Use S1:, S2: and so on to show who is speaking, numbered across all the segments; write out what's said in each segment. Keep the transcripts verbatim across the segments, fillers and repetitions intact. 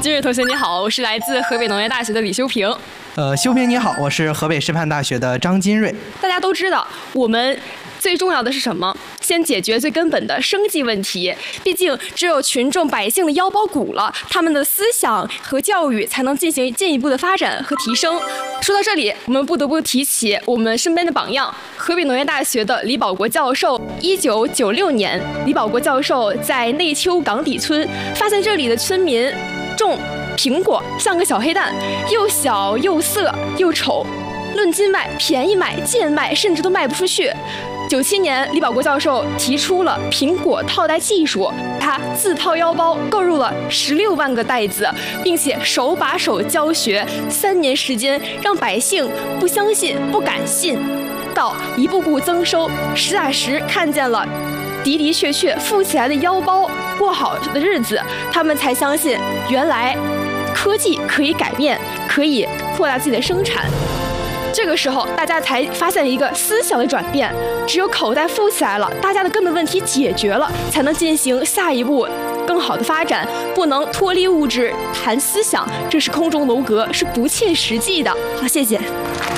S1: 金瑞同学你好，我是来自河北农业大学的李修平。
S2: 呃，修平你好，我是河北师范大学的张金瑞。
S1: 大家都知道，我们最重要的是什么？先解决最根本的生计问题。毕竟，只有群众百姓的腰包鼓了，他们的思想和教育才能进行进一步的发展和提升。说到这里，我们不得不提起我们身边的榜样——河北农业大学的李保国教授。一九九六年，李保国教授在内丘岗底村发现这里的村民种苹果像个小黑蛋，又小又涩又丑，论斤卖，便宜卖，贱卖，甚至都卖不出去。九七年，李保国教授提出了苹果套袋技术，他自掏腰包购入了十六万个袋子，并且手把手教学，三年时间让百姓不相信、不敢信，到一步步增收，实打实看见了的的确确富起来的腰包，过好的日子，他们才相信原来科技可以改变，可以扩大自己的生产。这个时候，大家才发现一个思想的转变，只有口袋富起来了，大家的根本问题解决了，才能进行下一步更好的发展。不能脱离物质谈思想，这是空中楼阁，是不切实际的。好，谢谢。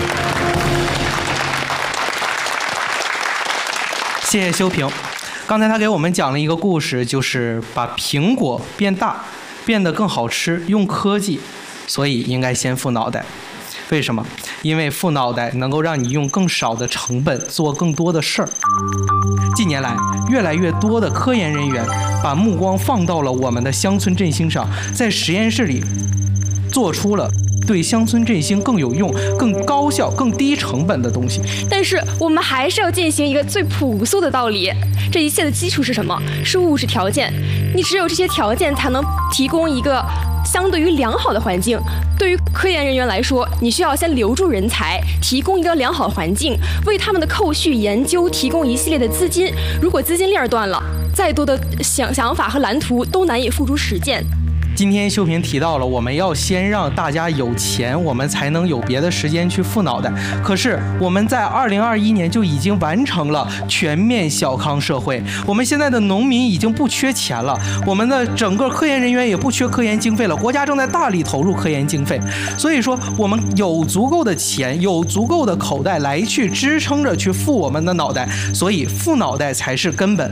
S2: 谢谢修平。刚才他给我们讲了一个故事，就是把苹果变大，变得更好吃，用科技，所以应该先富脑袋。为什么？因为富脑袋能够让你用更少的成本做更多的事儿。近年来，越来越多的科研人员把目光放到了我们的乡村振兴上，在实验室里做出了对乡村振兴更有用、更高效、更低成本的东西。
S1: 但是我们还是要进行一个最朴素的道理，这一切的基础是什么？是物质条件。你只有这些条件，才能提供一个相对于良好的环境。对于科研人员来说，你需要先留住人才，提供一个良好的环境，为他们的后续研究提供一系列的资金。如果资金链断了，再多的想想法和蓝图都难以付诸实践。
S2: 今天修平提到了，我们要先让大家有钱，我们才能有别的时间去富脑袋。可是我们在二零二一年就已经完成了全面小康社会，我们现在的农民已经不缺钱了，我们的整个科研人员也不缺科研经费了，国家正在大力投入科研经费。所以说，我们有足够的钱，有足够的口袋来去支撑着去富我们的脑袋，所以富脑袋才是根本。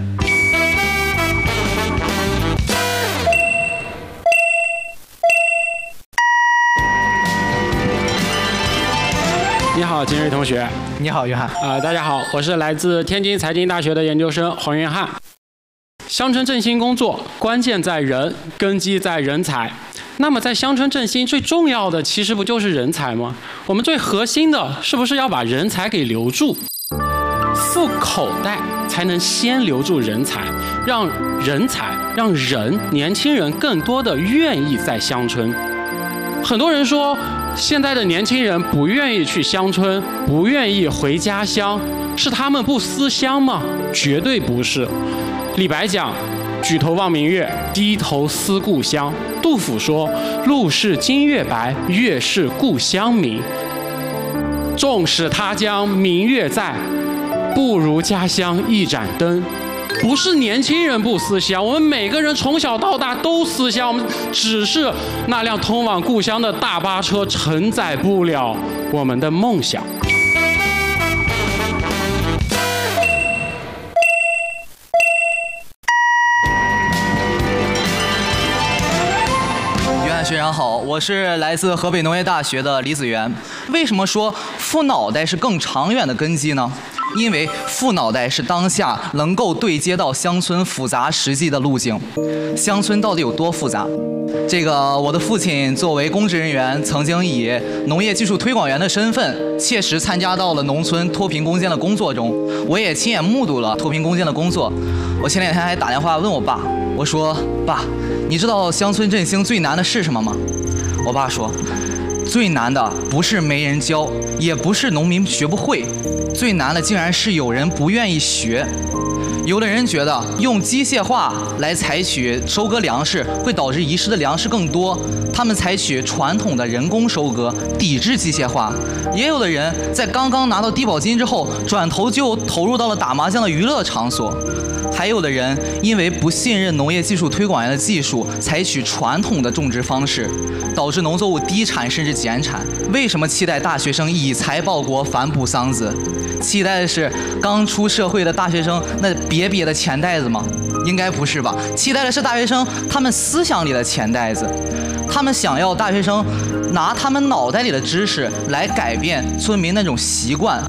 S3: 你好，金瑞同学。
S2: 你好，约翰。
S3: 啊、呃，大家好，我是来自天津财经大学的研究生黄元汉。乡村振兴工作关键在人，根基在人才。那么在乡村振兴最重要的其实不就是人才吗？我们最核心的是不是要把人才给留住？富口袋才能先留住人才，让人才、让人、年轻人更多的愿意在乡村。很多人说，现在的年轻人不愿意去乡村，不愿意回家乡，是他们不思乡吗？绝对不是。李白讲，举头望明月，低头思故乡。杜甫说，路是今月白，月是故乡明。纵使他乡明月在，不如家乡一盏灯。不是年轻人不思乡，我们每个人从小到大都思乡，我们只是那辆通往故乡的大巴车承载不了我们的梦想。
S4: 约翰学长好，我是来自河北农业大学的李子源。为什么说富脑袋是更长远的根基呢？因为富脑袋是当下能够对接到乡村复杂实际的路径。乡村到底有多复杂？这个我的父亲作为公职人员，曾经以农业技术推广员的身份，切实参加到了农村脱贫攻坚的工作中。我也亲眼目睹了脱贫攻坚的工作。我前两天还打电话问我爸，我说：“爸，你知道乡村振兴最难的是什么吗？”我爸说：“最难的不是没人教，也不是农民学不会，最难的竟然是有人不愿意学。”有的人觉得用机械化来采取收割粮食会导致遗失的粮食更多，他们采取传统的人工收割，抵制机械化。也有的人在刚刚拿到低保金之后，转头就投入到了打麻将的娱乐场所。 还有的人因为不信任农业技术推广员的技术，采取传统的种植方式，导致农作物低产甚至减产。为什么期待大学生以财报国，反哺桑梓？期待的是刚出社会的大学生那瘪瘪的钱袋子吗？应该不是吧？期待的是大学生他们思想里的钱袋子。他们想要大学生拿他们脑袋里的知识来改变村民那种习惯。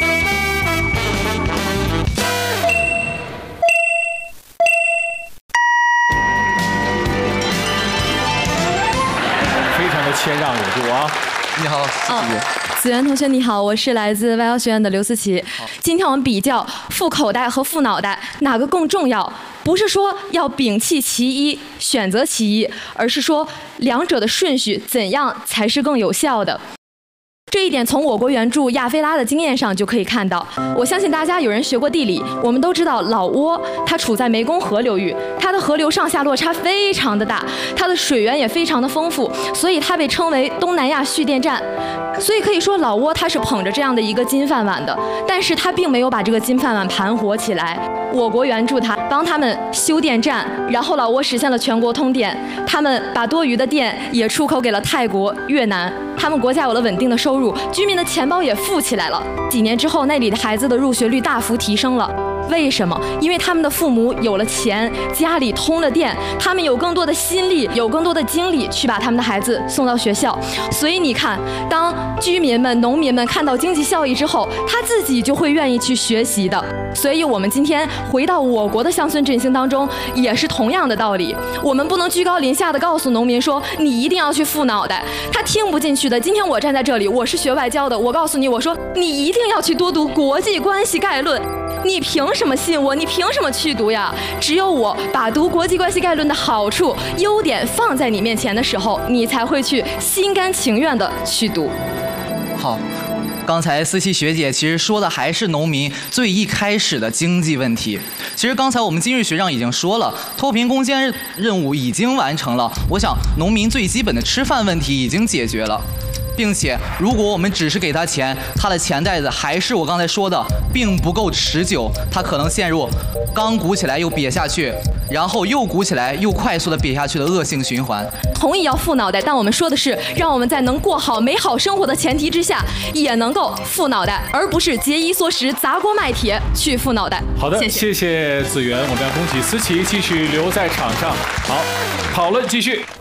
S5: 非常的谦让有度啊！
S4: 你好，思琪。
S1: 子源同学你好，我是来自外交学院的刘思琪。今天我们比较富口袋和富脑袋哪个更重要，不是说要摒弃其一，选择其一，而是说两者的顺序怎样才是更有效的。这一点从我国原著亚非拉的经验上就可以看到。我相信大家有人学过地理，我们都知道老挝它处在湄公河流域，它的河流上下落差非常的大，它的水源也非常的丰富，所以它被称为东南亚蓄电站。所以可以说老挝它是捧着这样的一个金饭碗的，但是它并没有把这个金饭碗盘活起来。我国援助它，帮他们修电站，然后老挝实现了全国通电，他们把多余的电也出口给了泰国、越南，他们国家有了稳定的收入，居民的钱包也富起来了。几年之后，那里的孩子的入学率大幅提升了。为什么？因为他们的父母有了钱，家里通了电，他们有更多的心力，有更多的精力去把他们的孩子送到学校。所以你看，当居民们、农民们看到经济效益之后，他自己就会愿意去学习的。所以我们今天回到我国的乡村振兴当中，也是同样的道理。我们不能居高临下的告诉农民说你一定要去富脑袋，他听不进去的。今天我站在这里，我是学外交的，我告诉你，我说你一定要去多读国际关系概论。你凭什么信我？你凭什么去读呀？只有我把读国际关系概论的好处、优点放在你面前的时候，你才会去心甘情愿的去读。
S4: 好，刚才思琪学姐其实说的还是农民最一开始的经济问题。其实刚才我们今日学长已经说了，脱贫攻坚任务已经完成了，我想农民最基本的吃饭问题已经解决了。并且，如果我们只是给他钱，他的钱袋子还是我刚才说的，并不够持久，他可能陷入刚鼓起来又瘪下去，然后又鼓起来又快速的瘪下去的恶性循环。
S1: 同意要富脑袋，但我们说的是，让我们在能过好美好生活的前提之下，也能够富脑袋，而不是节衣缩食、砸锅卖铁去富脑袋。
S5: 好的，
S1: 谢谢,
S5: 谢谢子源，我们要恭喜思琪继续留在场上。好，讨论继续。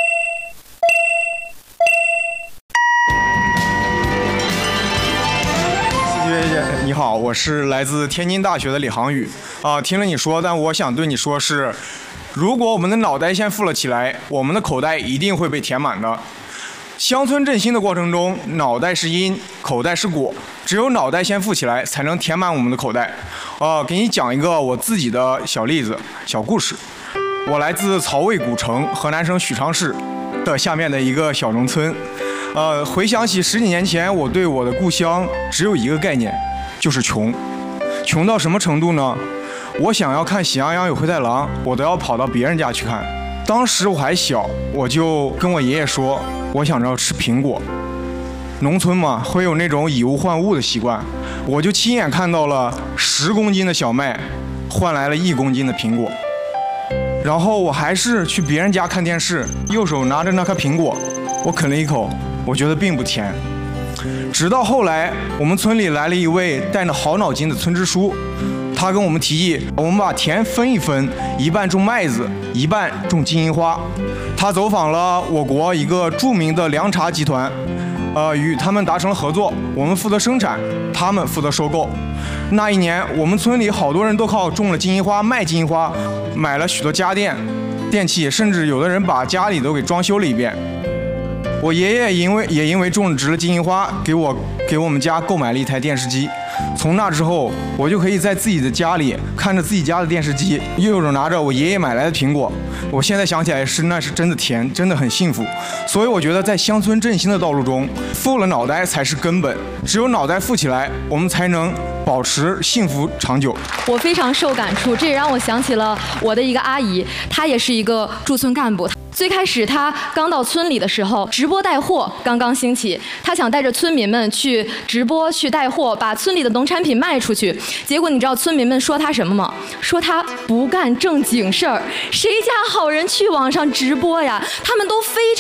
S6: 你好，我是来自天津大学的李航宇啊。听了你说，但我想对你说是，如果我们的脑袋先富了起来，我们的口袋一定会被填满的。乡村振兴的过程中，脑袋是因，口袋是果，只有脑袋先富起来，才能填满我们的口袋。啊，给你讲一个我自己的小例子、小故事。我来自曹魏古城，河南省许昌市的下面的一个小农村。呃，回想起十几年前，我对我的故乡只有一个概念，就是穷。穷到什么程度呢？我想要看《喜羊羊与灰太狼》，我都要跑到别人家去看。当时我还小，我就跟我爷爷说，我想着吃苹果。农村嘛，会有那种以物换物的习惯，我就亲眼看到了十公斤的小麦换来了一公斤的苹果。然后我还是去别人家看电视，右手拿着那颗苹果，我啃了一口，我觉得并不甜。直到后来，我们村里来了一位带着好脑筋的村支书，他跟我们提议，我们把田分一分，一半种麦子，一半种金银花。他走访了我国一个著名的凉茶集团，呃，与他们达成了合作，我们负责生产，他们负责收购。那一年，我们村里好多人都靠种了金银花、卖金银花，买了许多家电、电器，甚至有的人把家里都给装修了一遍。我爷爷因为也因为种植了金银花，给我给我们家购买了一台电视机。从那之后，我就可以在自己的家里看着自己家的电视机，右手拿着我爷爷买来的苹果。我现在想起来是那是真的甜，真的很幸福。所以我觉得在乡村振兴的道路中，富了脑袋才是根本。只有脑袋富起来，我们才能保持幸福长久。
S1: 我非常受感触，这也让我想起了我的一个阿姨，她也是一个驻村干部。 最开始他刚到村里的时候，直播带货刚刚兴起，他想带着村民们去直播去带货，把村里的农产品卖出去。结果你知道村民们说他什么吗？说他不干正经事儿，谁家好人去网上直播呀？他们都非